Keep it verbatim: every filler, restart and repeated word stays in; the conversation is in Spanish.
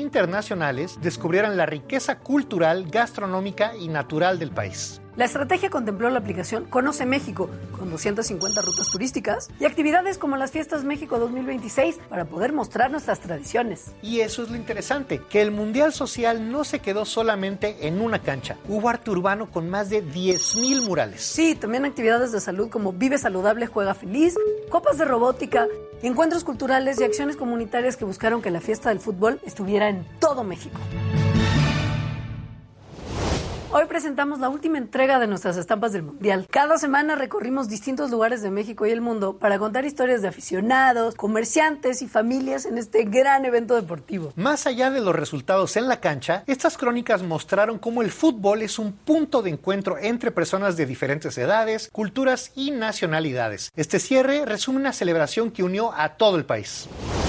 internacionales descubrieran la riqueza cultural, gastronómica y natural del país. La estrategia contempló la aplicación Conoce México, con doscientas cincuenta rutas turísticas y actividades como las Fiestas México dos mil veintiséis para poder mostrar nuestras tradiciones. Y eso es lo interesante, que el Mundial Social no se quedó solamente en una cancha. Hubo arte urbano con más de diez mil murales. Sí, también actividades de salud como Vive Saludable, Juega Feliz, copas de robótica, encuentros culturales y acciones comunitarias que buscaron que la fiesta del fútbol estuviera en todo México. Hoy presentamos la última entrega de nuestras estampas del Mundial. Cada semana recorrimos distintos lugares de México y el mundo para contar historias de aficionados, comerciantes y familias en este gran evento deportivo. Más allá de los resultados en la cancha, estas crónicas mostraron cómo el fútbol es un punto de encuentro entre personas de diferentes edades, culturas y nacionalidades. Este cierre resume una celebración que unió a todo el país.